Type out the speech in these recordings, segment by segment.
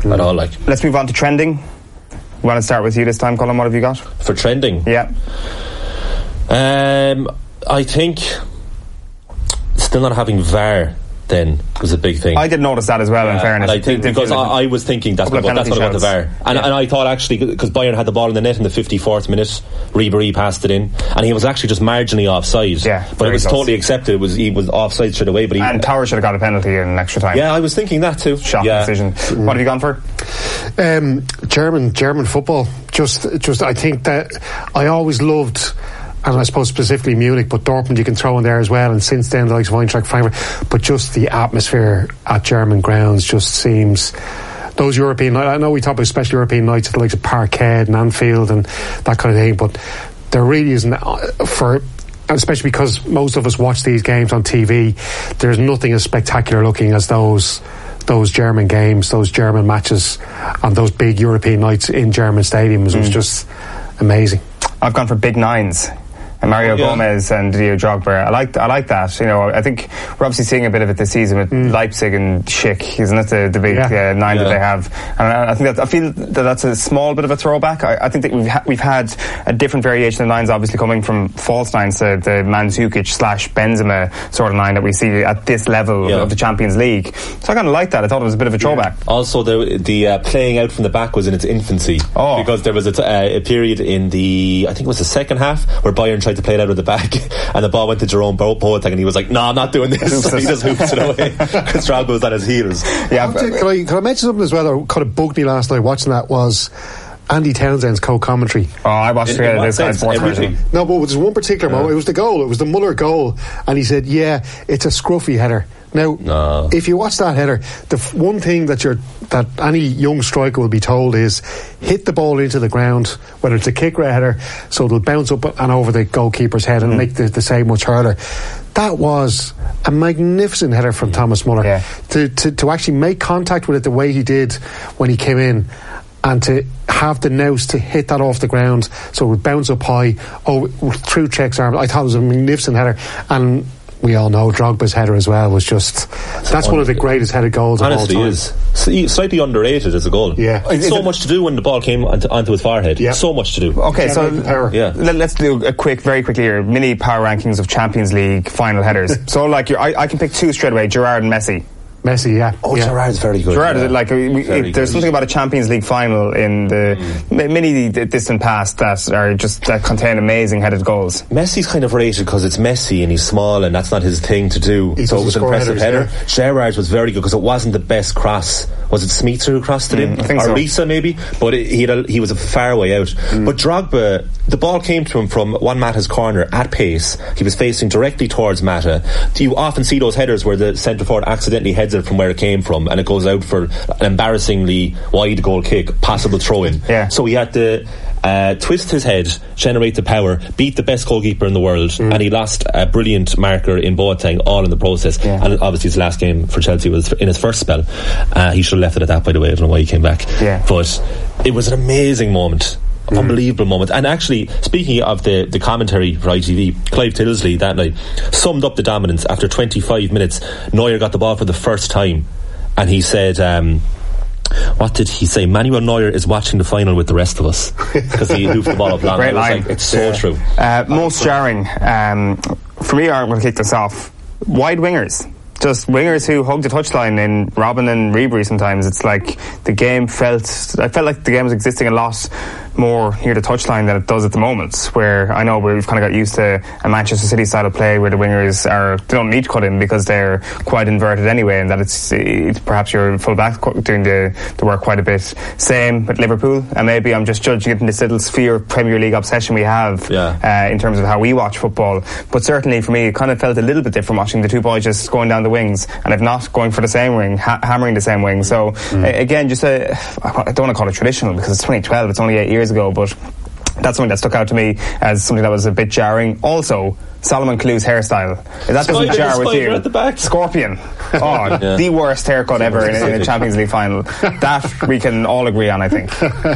at all. Like, let's move on to trending. We want to start with you this time, Colin. What have you got for trending? Yeah. I think still not having VAR then was a big thing. I did notice that as well, in fairness. And I think because I was thinking that's what about the VAR. And I thought actually, because Bayern had the ball in the net in the 54th minute, Ribéry passed it in, and he was actually just marginally offside. Yeah, but it was totally accepted. He was offside straight away. But and Tower should have got a penalty in extra time. Yeah, I was thinking that too. Shocking decision. What have you gone for? German football. Just I think that I always loved, and I suppose specifically Munich, but Dortmund you can throw in there as well, and since then the likes of Eintracht Frankfurt, but just the atmosphere at German grounds just seems, those European, I know we talk about special European nights at the likes of Parkhead and Anfield and that kind of thing, but there really isn't, especially because most of us watch these games on TV, there's nothing as spectacular looking as those German games, those German matches on those big European nights in German stadiums. It was just amazing. I've gone for big nines. And Mario Gomez and Didier Drogba. I like that. You know, I think we're obviously seeing a bit of it this season with Leipzig and Schick, isn't it? The big nine that they have. And I think I feel that that's a small bit of a throwback. I think that we've had a different variation of nines, obviously coming from false nines to the Mandzukic / Benzema sort of nine that we see at this level of the Champions League. So I kind of like that. I thought it was a bit of a throwback. Also, the playing out from the back was in its infancy. Because there was a period in I think it was the second half, where Bayern tried to play it out of the back, and the ball went to Jerome Boateng, and he was like, "No, I'm not doing this." So he just hoops it away because Drogba was on his heels. Yeah, can I mention something as well that kind of bugged me last night watching that was Andy Townsend's co-commentary. I watched this guy's sports version. No, but there's one particular moment. It was the goal. It was the Muller goal, and he said, "Yeah, it's a scruffy header." Now, if you watch that header, the one thing that any young striker will be told is hit the ball into the ground, whether it's a kick or a header, so it'll bounce up and over the goalkeeper's head and make the save much harder. That was a magnificent header from Thomas Muller. Yeah. To actually make contact with it the way he did when he came in, and to have the nous to hit that off the ground so it would bounce up high through Cech's arm. I thought it was a magnificent header, and we all know Drogba's header as well was just, that's one of the greatest headed goals of all time. Honestly, is slightly underrated as a goal. So much to do when the ball came onto his forehead. So much to do. Okay, so let's do very quickly here, mini power rankings of Champions League final headers. So like I can pick two straight away, Gerrard and Messi. Gerrard's very good. Gerrard, there's something about a Champions League final in the many distant past that contain amazing headed goals. Messi's kind of rated because it's Messi and he's small and that's not his thing to do. So it was an impressive header. Gerrard's was very good because it wasn't the best cross. Was it Smith who crossed it in? I think or so. Risa maybe? But he was a far way out. But Drogba, the ball came to him from one Mata's corner at pace. He was facing directly towards Mata. You often see those headers where the centre forward accidentally heads it from where it came from and it goes out for an embarrassingly wide goal kick, possible throw in. So he had to twist his head, generate the power, beat the best goalkeeper in the world, and he lost a brilliant marker in Boateng all in the process. And obviously his last game for Chelsea was in his first spell. He should have left it at that, by the way. I don't know why he came back. But it was an amazing moment. Unbelievable moment. And actually, speaking of the commentary for ITV, Clive Tilsley that night summed up the dominance. After 25 minutes, Neuer got the ball for the first time, and he said, what did he say? Manuel Neuer is watching the final with the rest of us, because he hoofed the ball up long. Great line. It's so true. Most jarring for me, I'm going to kick this off, wide wingers. Just wingers who hug the touchline in Robben and Ribéry sometimes. It's like I felt like the game was existing a lot more near the touchline than it does at the moment, where I know we've kind of got used to a Manchester City style of play where the wingers they don't need to cut in because they're quite inverted anyway, and that it's perhaps your full back doing the work quite a bit. Same with Liverpool, and maybe I'm just judging it in this little sphere of Premier League obsession we have in terms of how we watch football. But certainly for me, it kind of felt a little bit different watching the two boys just going down the wings, and if not going for the same wing, hammering the same wing. So again, just I don't want to call it traditional because it's 2012, it's only 8 years ago, but that's something that stuck out to me as something that was a bit jarring. Also, Solomon Kalou's hairstyle. If that doesn't jar with you, at the back. Scorpion. The worst haircut ever in a Champions League final. That we can all agree on, I think.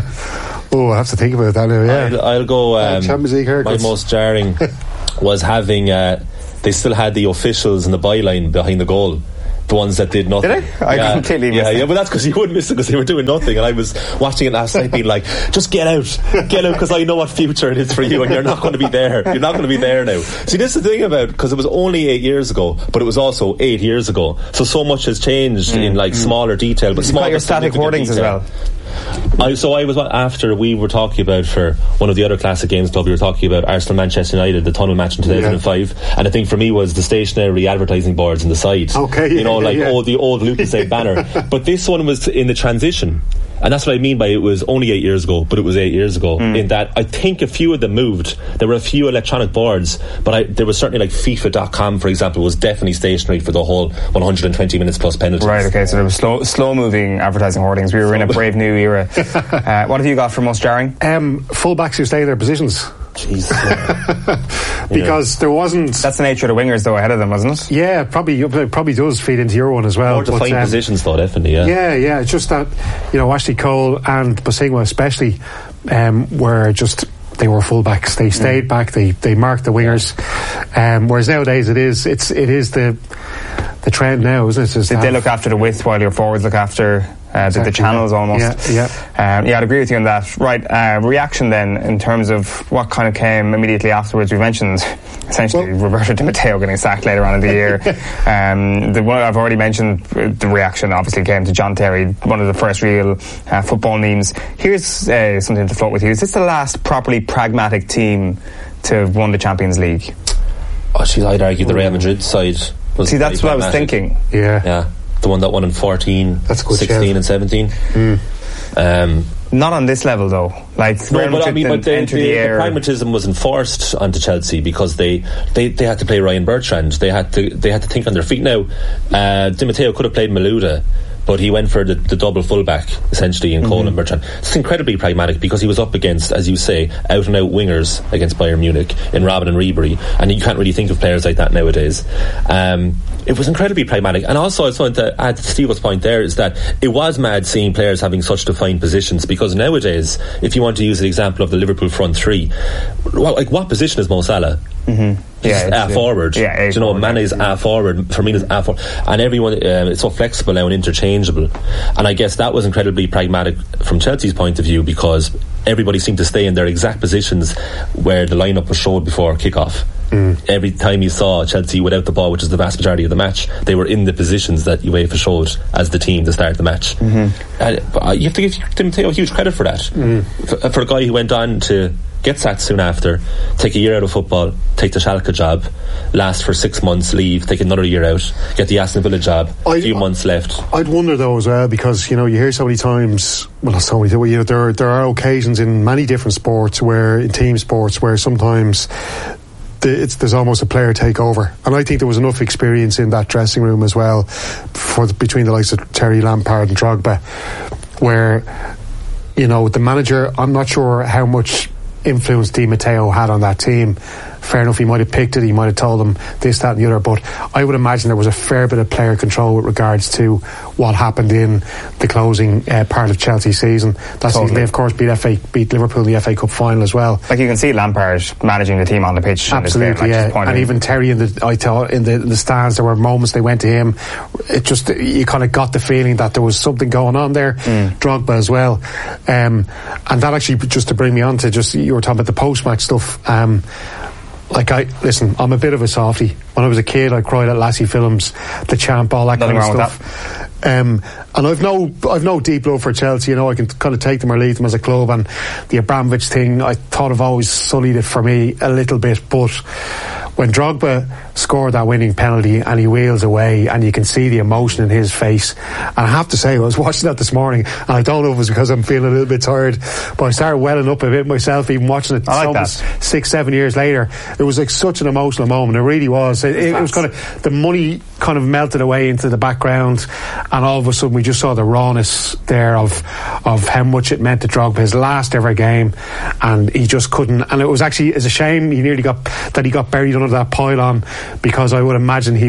I have to think about that now. Yeah, I'll go. Champions League haircuts. My most jarring was having. They still had the officials in the byline behind the goal. The ones that did nothing. Did I? I completely missed it. Yeah, but that's because you wouldn't miss it because they were doing nothing. And I was watching it last night being like, just get out, because I know what future it is for you and you're not going to be there. You're not going to be there now. See, this is the thing about, because it was only 8 years ago, but it was also 8 years ago. So much has changed in like smaller detail. But small, your static hoardings detail. As well. I was after we were talking about for one of the other classic games club, we were talking about Arsenal Manchester United, the tunnel match in 2005, and the thing for me was the stationary advertising boards on the side. Okay, the old Lucozade banner. But this one was in the transition. And that's what I mean by it was only 8 years ago, but it was 8 years ago. In that I think a few of them moved. There were a few electronic boards, but there was certainly like FIFA.com, for example, was definitely stationary for the whole 120 minutes plus penalties. Right, okay, so there was slow moving advertising hoardings. We were in a brave new era. What have you got for most jarring? Fullbacks who stay in their positions. Jesus. Because there wasn't. That's the nature of the wingers though ahead of them, wasn't it? Yeah, probably does feed into your one as well. More defined positions though, definitely. Yeah, it's just that Ashley Cole and Bosingwa especially were just. They were fullbacks. They stayed back. They marked the wingers. Whereas nowadays it is the trend now, isn't it? They look after the width while your forwards look after the channels almost. I'd agree with you on that. Right, reaction then in terms of what kind of came immediately afterwards. We mentioned essentially Roberto Di Matteo getting sacked later on in the year. The one I've already mentioned, the reaction obviously came to John Terry, one of the first real football memes. Here's something to float with you. Is this the last properly pragmatic team to have won the Champions League? I'd argue the Real Madrid side. See, that's what I was thinking. Yeah. The one that won in 14, 16 and 17. Not on this level though. The pragmatism was enforced onto Chelsea because they had to play Ryan Bertrand. They had to think on their feet. Now, Di Matteo could have played Malouda, but he went for the double fullback essentially in Cole and Bertrand. It's incredibly pragmatic because he was up against, as you say, out and out wingers against Bayern Munich in Robben and Ribery, and you can't really think of players like that nowadays. It was incredibly pragmatic. And also I just wanted to add to Steve's point there is that it was mad seeing players having such defined positions, because nowadays, if you want to use the example of the Liverpool front three, what position is Mo Salah? Forward. Mane's forward, Firmino's forward, and everyone it's so flexible now and interchangeable. And I guess that was incredibly pragmatic from Chelsea's point of view, because everybody seemed to stay in their exact positions where the lineup was showed before kickoff. Every time you saw Chelsea without the ball, which is the vast majority of the match, they were in the positions that UEFA showed as the team to start the match. But you have to give Di Matteo huge credit for that. For a guy who went on to get sacked soon after, take a year out of football, take the Schalke job, last for 6 months, leave, take another year out, get the Aston Villa job, a few months left. I'd wonder though as well, because you hear so many times, well not so many, there are occasions in many different sports in team sports where sometimes there's almost a player takeover, and I think there was enough experience in that dressing room as well between the likes of Terry, Lampard and Drogba, where the manager, I'm not sure how much influence Di Matteo had on that team. Fair enough, he might have picked it, he might have told them this, that and the other, but I would imagine there was a fair bit of player control with regards to what happened in the closing part of Chelsea's season. That season they of course beat Liverpool in the FA Cup final as well. Like you can see Lampard managing the team on the pitch. Absolutely, and even Terry I thought in the stands there were moments they went to him. It just, you kind of got the feeling that there was something going on there. Drogba as well, and that actually, just to bring me on to you were talking about the post-match stuff. I'm a bit of a softie. When I was a kid, I cried at Lassie Films, The Champ, all that kind of stuff. And I've no deep love for Chelsea. I can kind of take them or leave them as a club. And the Abramovich thing, I thought I've always sullied it for me a little bit. But when Drogba scored that winning penalty and he wheels away, and you can see the emotion in his face, and I have to say, I was watching that this morning, and I don't know if it was because I'm feeling a little bit tired, but I started welling up a bit myself even watching it. I like that. 6-7 years later, it was like such an emotional moment. It really was. It was kind of, the money kind of melted away into the background, and all of a sudden we just saw the rawness there of how much it meant to Drogba, his last ever game, and he just couldn't. And it was actually, it's a shame he got buried under that pylon, because I would imagine he was just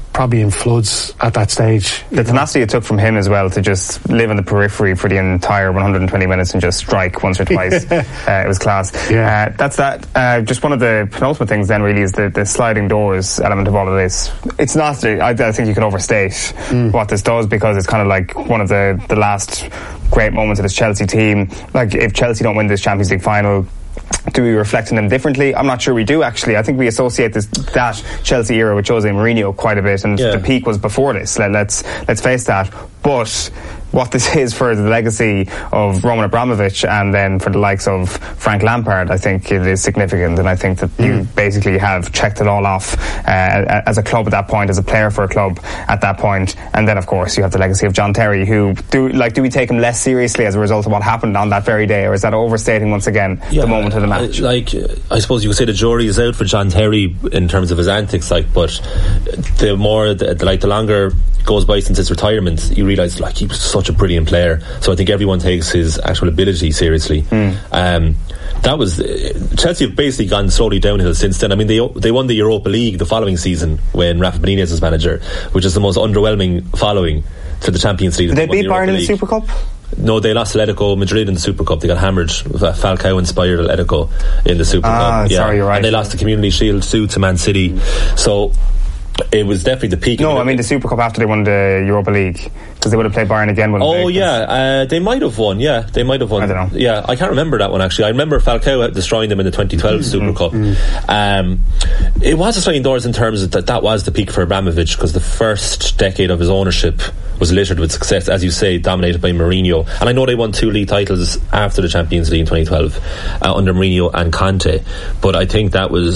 probably in floods at that stage. The tenacity it took from him as well to just live on the periphery for the entire 120 minutes and just strike once or twice. It was class. Yeah. That's that. Just one of the penultimate things then really is the sliding doors element of all of this. It's not, I think you can overstate what this does, because it's kind of like one of the last great moments of this Chelsea team. Like, if Chelsea don't win this Champions League final, do we reflect on them differently? I'm not sure we do, actually. I think we associate that Chelsea era with Jose Mourinho quite a bit, and the peak was before this. Let's face that. But what this is for the legacy of Roman Abramovich, and then for the likes of Frank Lampard, I think it is significant, and I think that you basically have checked it all off as a club at that point, as a player for a club at that point. And then, of course, you have the legacy of John Terry, who do we take him less seriously as a result of what happened on that very day, or is that overstating once again the moment of the match? I suppose you could say the jury is out for John Terry in terms of his antics, but the longer goes by since his retirement, you realise he was such a brilliant player. So I think everyone takes his actual ability seriously. That was Chelsea have basically gone slowly downhill since then. I mean, they won the Europa League the following season when Rafa Benitez was manager, which is the most underwhelming following to the Champions League. Did they beat Bayern in the Super Cup? No, they lost Atletico Madrid in the Super Cup. They got hammered. Falcao inspired Atletico in the Super Cup. Sorry, you're right. And they lost the Community Shield to Man City. So it was definitely the peak. No, I mean the Super Cup after they won the Europa League, because they would have played Bayern again. They might have won. Yeah, they might have won. I don't know. Yeah, I can't remember that one actually. I remember Falcao destroying them in the 2012 Super Cup. It was a sliding doors in terms of that was the peak for Abramovich, because the first decade of his ownership was littered with success, as you say, dominated by Mourinho. And I know they won 2 league titles after the Champions League in 2012 under Mourinho and Conte, but I think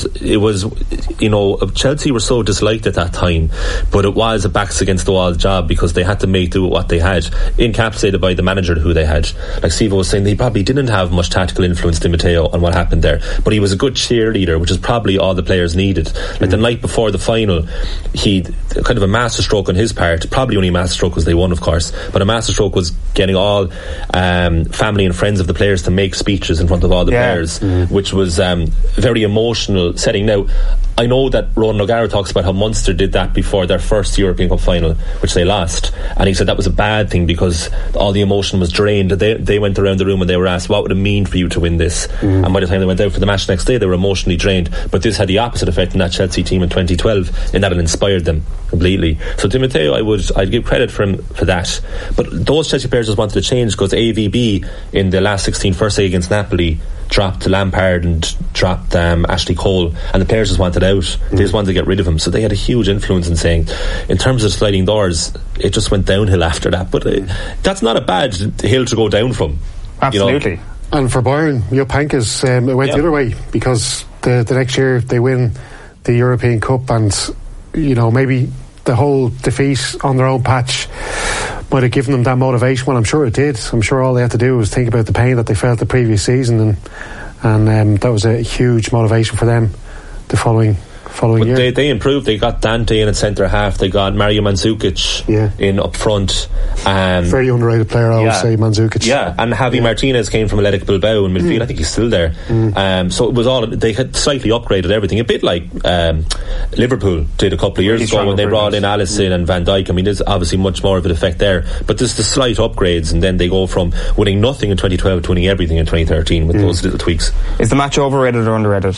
Chelsea were so disliked at that time, but it was a backs against the wall job, because they had to make do with what they had, encapsulated by the manager who they had. Like Steve was saying, they probably didn't have much tactical influence, Di Matteo, on what happened there, but he was a good cheerleader, which is probably all the players needed. Like the night before the final, he kind of a masterstroke on his part, probably only a masterstroke because they won, of course, but a masterstroke was getting all family and friends of the players to make speeches in front of all the players, which was very emotional setting. Now, I know that Ronan O'Gara talks about how Munster did that before their first European Cup final, which they lost, and he said that was a bad thing because all the emotion was drained. They went around the room and they were asked, what would it mean for you to win this? And by the time they went out for the match next day, they were emotionally drained. But this had the opposite effect in that Chelsea team in 2012, in that it inspired them completely. So Di Matteo, I'd give credit for him for that. But those Chelsea players just wanted to change, because AVB in the last 16 first leg against Napoli dropped Lampard and dropped Ashley Cole, and the players just wanted out. They just wanted to get rid of him, so they had a huge influence in saying, in terms of sliding doors, it just went downhill after that. But that's not a bad hill to go down from. Absolutely. And for Bayern, Jupp Heynckes, it went the other way, because the next year they win the European Cup, and maybe the whole defeat on their own patch might have given them that motivation. Well, I'm sure it did. I'm sure all they had to do was think about the pain that they felt the previous season, and that was a huge motivation for them the following year. They improved. They got Dante in at centre half. They got Mario Mandzukic in up front. Very underrated player, I would say, Mandzukic. Yeah, and Javi Martinez came from Athletic Bilbao in midfield. I think he's still there. So it was all, they had slightly upgraded everything, a bit like Liverpool did a couple of years ago when they brought in Alisson and Van Dijk. I mean, there's obviously much more of an effect there, but there's the slight upgrades, and then they go from winning nothing in 2012 to winning everything in 2013 with those little tweaks. Is the match overrated or underrated?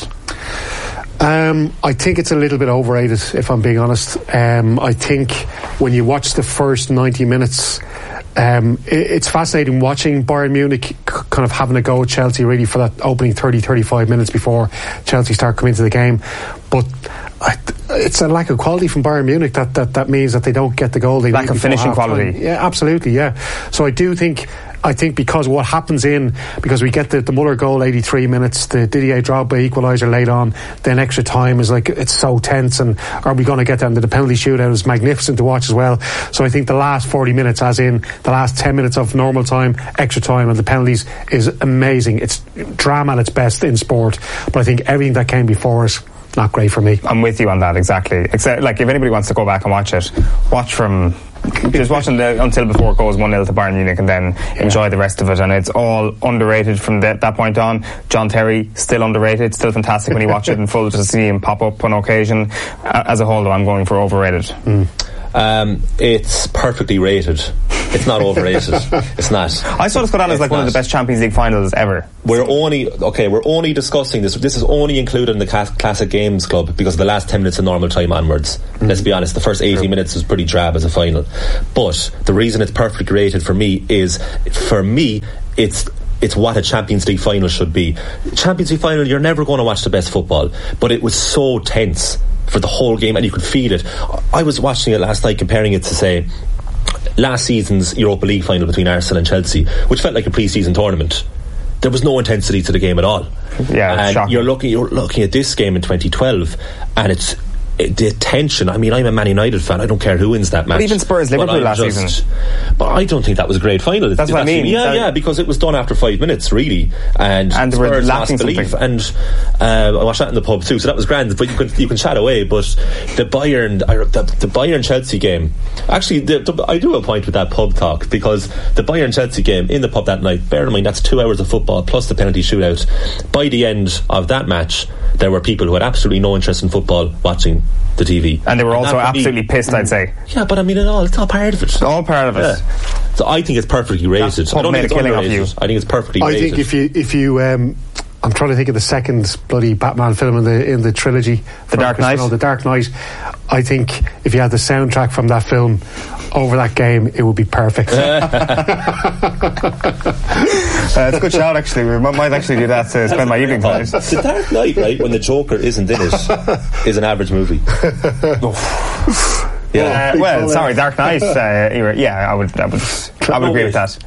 I think it's a little bit overrated, if I'm being honest. I think when you watch the first 90 minutes, it's fascinating watching Bayern Munich kind of having a go at Chelsea really for that opening 30-35 minutes before Chelsea start coming into the game. But it's a lack of quality from Bayern Munich that means that they don't get the goal they need. Lack of finishing quality. Yeah, absolutely, yeah. So I think because what happens because we get the Muller goal 83 minutes, the Didier Drogba equaliser late on, then extra time is like, it's so tense, and are we going to get them? The penalty shootout is magnificent to watch as well. So I think the last 40 minutes, as in the last 10 minutes of normal time, extra time and the penalties, is amazing. It's drama at its best in sport, but I think everything that came before it, not great for me. I'm with you on that, exactly. Except, like, if anybody wants to go back and watch it, watch from just watching until before it goes 1-0 to Bayern Munich and then enjoy the rest of it, and it's all underrated from that point on. John Terry, still underrated, still fantastic when you watch it in full to see him pop up on occasion. As a whole though, I'm going for overrated. It's perfectly rated. It's not overrated. It's not. I saw this go down as like one of the best Champions League finals ever. We're only discussing this. This is only included in the Classic Games Club because of the last 10 minutes of normal time onwards. Let's be honest, the first 80 minutes was pretty drab as a final. But the reason it's perfectly rated for me is, it's what a Champions League final should be. Champions League final, you're never going to watch the best football, but it was so tense for the whole game and you could feel it. I was watching it last night, comparing it to, say, last season's Europa League final between Arsenal and Chelsea, which felt like a pre-season tournament. There was no intensity to the game at all. Yeah, and you're looking at this game in 2012 and it's the tension. I mean, I'm a Man United fan. I don't care who wins that match. But even Spurs Liverpool last season. But I don't think that was a great final. That's what I mean. Yeah, because it was done after 5 minutes, really, and they were lacking belief. And I watched that in the pub too, so that was grand. But you can chat away. But the Bayern Chelsea game. Actually, I do have a point with that pub talk, because the Bayern Chelsea game in the pub that night. Bear in mind that's 2 hours of football plus the penalty shootout. By the end of that match, there were people who had absolutely no interest in football watching the TV, and they were also absolutely pissed, I'd say. Yeah, but I mean, it's all part of it. It's all part of it. Yeah. So I think it's perfectly rated. I don't think it's underrated. I think it's perfectly rated. I think if you I'm trying to think of the second bloody Batman film in the trilogy, The Dark Knight. The Dark Knight. I think if you had the soundtrack from that film over that game, it would be perfect. It's a good shout, actually. We might actually do that to spend my evening time. The Dark Knight, right, when the Joker isn't in it, is an average movie. Sorry, Dark Knight. I would agree with that.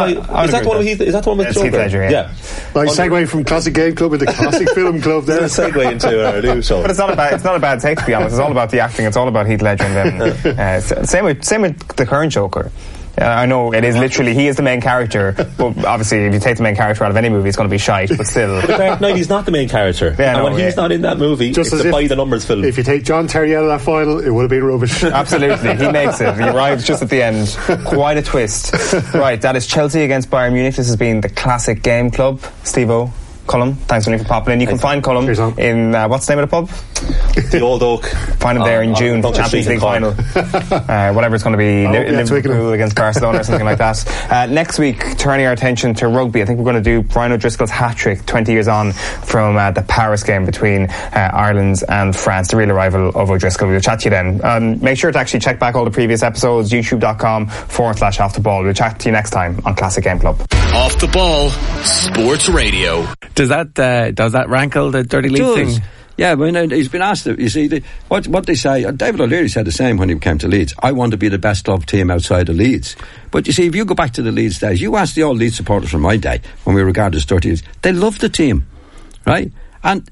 Is that the one with Joker? Heath Ledger, yeah. Nice segue from Classic Game Club into Classic Film Club there. Segue into our new show. But it's not a bad take, to be honest. It's all about the acting. It's all about Heath Ledger and them. Same with the current Joker. I know it is literally, he is the main character, but obviously if you take the main character out of any movie it's going to be shite, but still. The Dark Knight, he's not the main character. And when he's not in that movie, it's a by the numbers film. If you take John Terry out of that final, it would have been rubbish. Absolutely, he makes it. He arrives just at the end. Quite a twist. Right, that is Chelsea against Bayern Munich. This has been the Classic Game Club. Steve-O, Colm, thanks for popping in. You can find Colm in what's the name of the pub? The Old Oak. Find him there in June, Champions League final. Whatever it's going to be, Liverpool against Barcelona or something like that. Next week, turning our attention to rugby. I think we're going to do Brian O'Driscoll's hat-trick 20 years on from the Paris game between Ireland and France, the real arrival of O'Driscoll. We'll chat to you then. Make sure to actually check back all the previous episodes, youtube.com/Off the Ball. We'll chat to you next time on Classic Game Club. Off the Ball, Sports Radio. Does that rankle, the dirty league thing? Yeah, but he's been asked, you see, what they say, David O'Leary said the same when he came to Leeds. I want to be the best club team outside of Leeds. But you see, if you go back to the Leeds days, you ask the old Leeds supporters from my day, when we regarded as dirty Leeds, they love the team, right? And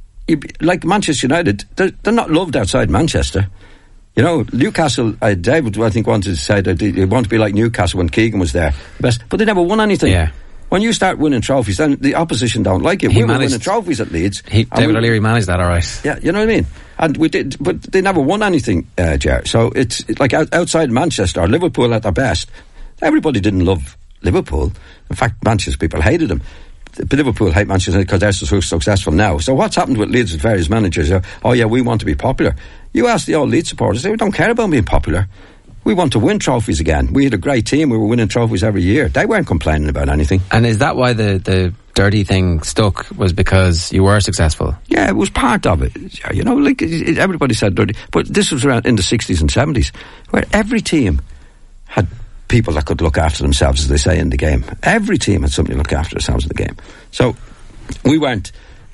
like Manchester United, they're not loved outside Manchester. You know, Newcastle, David, I think, wanted to say that they want to be like Newcastle when Keegan was there. But they never won anything. Yeah. When you start winning trophies, then the opposition don't like it. We were winning trophies at Leeds. David O'Leary managed that all right. Yeah, you know what I mean? And we did, but they never won anything, Ger. So it's like outside Manchester, or Liverpool at their best. Everybody didn't love Liverpool. In fact, Manchester people hated them. But Liverpool hate Manchester because they're so successful now. So what's happened with Leeds' various managers? We want to be popular. You ask the old Leeds supporters, they don't care about being popular. We want to win trophies again. We had a great team. We were winning trophies every year. They weren't complaining about anything. And is that why the dirty thing stuck, was because you were successful? Yeah, it was part of it. You know, like everybody said dirty. But this was around in the 60s and 70s, where every team had people that could look after themselves, as they say in the game. Every team had somebody look after themselves in the game. So we weren't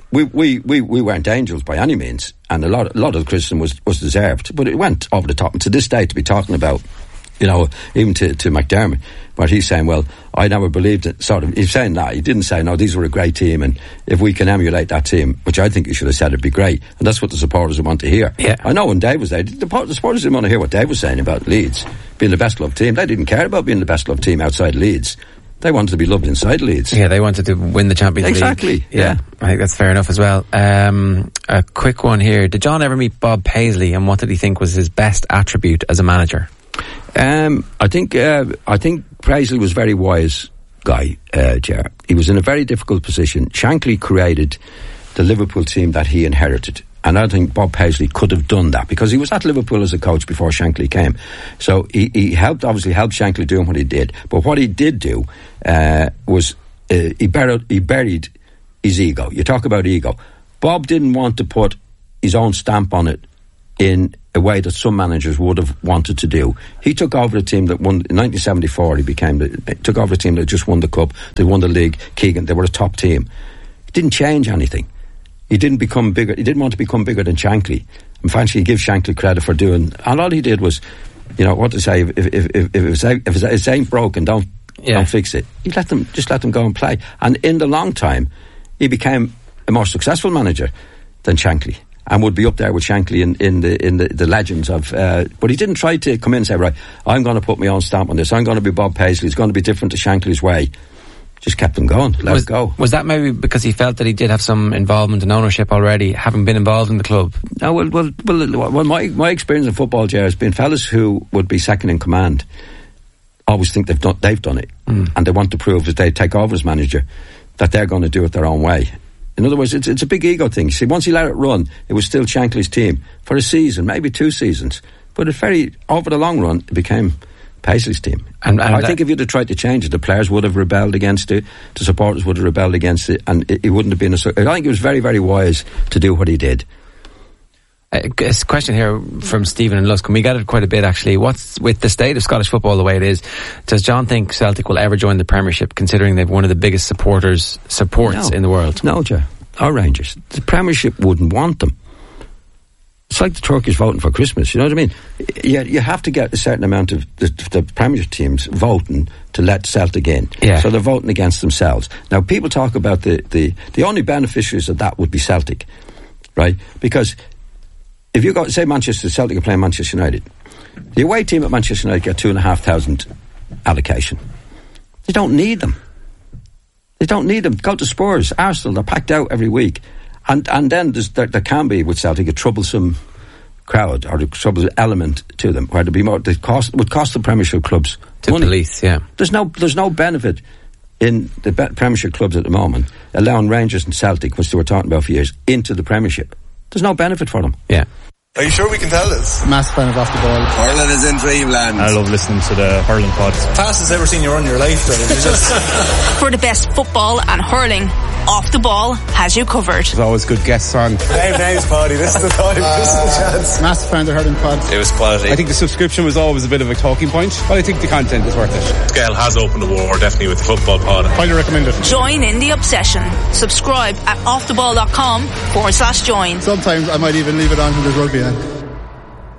angels by any means, and a lot of the criticism was deserved, but it went over the top. And to this day, to be talking about, you know, even to McDermott, but he's saying, well, I never believed it, sort of, he's saying that. He didn't say, no, these were a great team, and if we can emulate that team, which I think he should have said, it'd be great. And that's what the supporters would want to hear. Yeah. I know when Dave was there, the supporters didn't want to hear what Dave was saying about Leeds being the best loved team. They didn't care about being the best loved team outside Leeds. They wanted to be loved inside Leeds. Yeah, they wanted to win the Champions League. Exactly, yeah. I think that's fair enough as well. A quick one here. Did John ever meet Bob Paisley, and what did he think was his best attribute as a manager? I think Paisley was a very wise guy, Ger. He was in a very difficult position. Shankly created the Liverpool team that he inherited. And I think Bob Paisley could have done that because he was at Liverpool as a coach before Shankly came. So he helped Shankly doing what he did. But what he did do was he buried his ego. You talk about ego. Bob didn't want to put his own stamp on it in a way that some managers would have wanted to do. He took over a team that won in 1974. He took over a team that just won the cup. They won the league. Keegan, they were a top team. He didn't change anything. He didn't become bigger. He didn't want to become bigger than Shankly. In fact, he gives Shankly credit for doing. And all he did was, what to say. If it ain't broken, don't fix it. You let them go and play. And in the long time, he became a more successful manager than Shankly, and would be up there with Shankly in the legends of. But he didn't try to come in and say, right, I'm going to put my own stamp on this. I'm going to be Bob Paisley. It's going to be different to Shankly's way. Just kept them going. Let it go. Was that maybe because he felt that he did have some involvement and ownership already, having been involved in the club? No, well, my experience in football, Ger, has been fellas who would be second in command always think they've done it, and they want to prove as they take over as manager that they're going to do it their own way. In other words, it's a big ego thing. See, once he let it run, it was still Shankly's team for a season, maybe 2 seasons, but over the long run, it became Paisley's team. And I think if you'd have tried to change it, the players would have rebelled against it, the supporters would have rebelled against it, and it wouldn't have been I think it was very, very wise to do what he did. A question here from Stephen in Lusk, and we got it quite a bit actually. What's with the state of Scottish football the way it is? Does John think Celtic will ever join the Premiership, considering they've one of the biggest supports in the world? No, Joe. Or Rangers. The Premiership wouldn't want them. It's like the Turkish voting for Christmas, you know what I mean? You have to get a certain amount of the Premiership teams voting to let Celtic in. Yeah. So they're voting against themselves. Now, people talk about the only beneficiaries of that would be Celtic, right? Because if you go, say Celtic are playing Manchester United, the away team at Manchester United get 2,500 allocation. They don't need them. Go to Spurs, Arsenal, they're packed out every week. And then there can be with Celtic a troublesome crowd or a troublesome element to them where there'd be more. Would cost the Premiership clubs to money. Police, yeah. There's no benefit in the Premiership clubs at the moment allowing Rangers and Celtic, which they were talking about for years, into the Premiership. There's no benefit for them. Yeah. Are you sure we can tell this? Massive fan of Off the Ball. Hurling is in dreamland. I love listening to the hurling pod. Fastest ever seen you run in your life, though. For the best football and hurling, Off the Ball has you covered. There's always good guests on. Name's Paddy. This is the time. This is the chance. Massive fan of the hurling pod. It was quality. I think the subscription was always a bit of a talking point, but I think the content is worth it. Gael has opened the war, definitely, with the football pod. Highly recommend it. Join in the obsession. Subscribe at offtheball.com/join. Sometimes I might even leave it on when there's rugby on.